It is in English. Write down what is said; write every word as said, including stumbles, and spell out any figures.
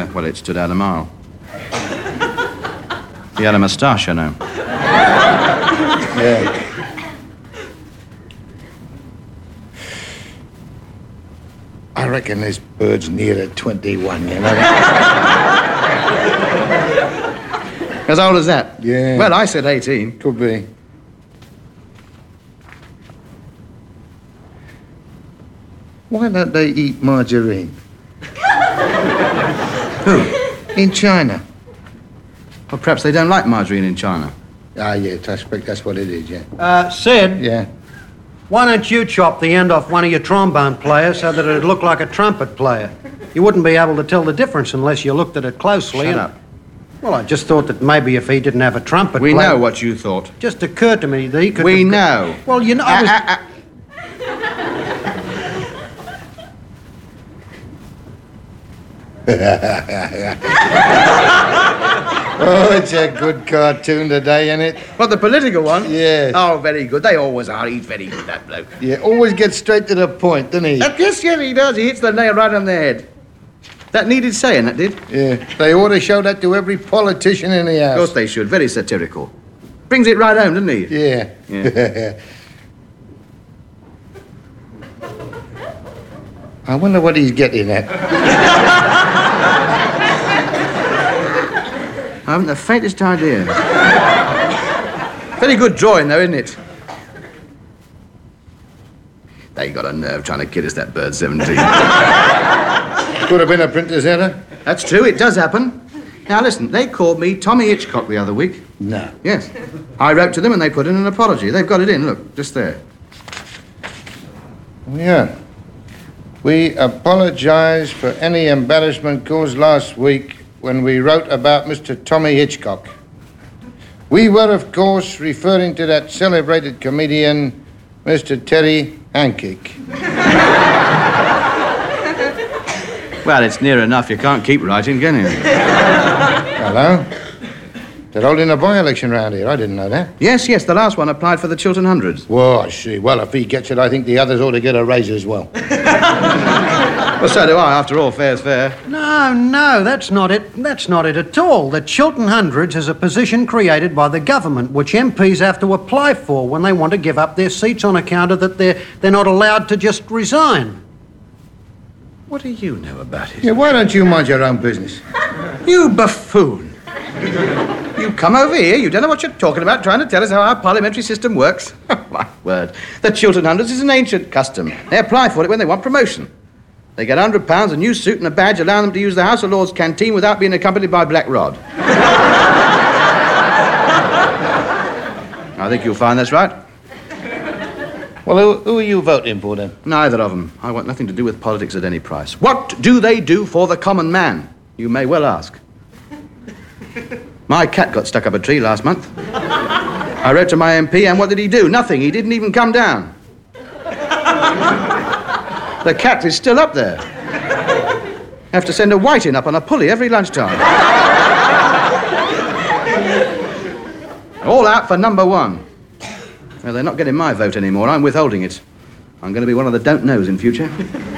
Yeah, well, it stood out a mile. He had a moustache, I know. Yeah. I reckon this bird's nearer twenty-one, you know. As old as that? Yeah. Well, I said eighteen. Could be. Why don't they eat margarine? Who? In China. Well, perhaps they don't like margarine in China. Ah, yeah, I expect that's what it is, yeah. Uh, Sid, Yeah. why don't you chop the end off one of your trombone players so that it'd look like a trumpet player? You wouldn't be able to tell the difference unless you looked at it closely. Shut and... up. Well, I just thought that maybe if he didn't have a trumpet We player... know what you thought. Just occurred to me that he could... We have... know. Well, you know, I was... Ah, ah, ah. Oh, it's a good cartoon today, isn't it? What, the political one? Yes. Oh, very good. They always are. He's very good, that bloke. Yeah, always gets straight to the point, doesn't he? Uh, yes, yes, he does. He hits the nail right on the head. That needed saying, that did. Yeah, they ought to show that to every politician in the Of house. course they should. Very satirical. Brings it right home, doesn't he? Yeah. Yeah. I wonder what he's getting at. I haven't the faintest idea. Very good drawing, though, isn't it? They got a nerve trying to kid us, that bird seventeen. Could have been a printer's error. That's true, it does happen. Now, listen, they called me Tommy Hitchcock the other week. No. Yes. I wrote to them and they put in an apology. They've got it in, look, just there. Yeah. We apologise for any embarrassment caused last week when we wrote about Mister Tommy Hitchcock. We were, of course, referring to that celebrated comedian, Mister Terry Hancock. Well, it's near enough. You can't keep writing, can you? Hello? They're holding a by-election round here. I didn't know that. Yes, yes, the last one applied for the Chiltern Hundreds. Well, I see. Well, if he gets it, I think the others ought to get a raise as well. Well, so do I. After all, fair's fair. No, no, that's not it. That's not it at all. The Chiltern Hundreds is a position created by the government, which M Ps have to apply for when they want to give up their seats on account of that they're, they're not allowed to just resign. What do you know about it? Yeah, why don't you mind your own business? You buffoon. You come over here, you don't know what you're talking about, trying to tell us how our parliamentary system works. My word. The Chiltern Hundreds is an ancient custom. They apply for it when they want promotion. They get one hundred pounds, a new suit and a badge, allowing them to use the House of Lords canteen without being accompanied by Black Rod. I think you'll find that's right. Well, who, who are you voting for, then? Neither of them. I want nothing to do with politics at any price. What do they do for the common man? You may well ask. My cat got stuck up a tree last month. I wrote to my M P, and what did he do? Nothing. He didn't even come down. The cat is still up there. Have to send a whiting up on a pulley every lunchtime. All out for number one. Well, they're not getting my vote anymore. I'm withholding it. I'm going to be one of the don't knows in future.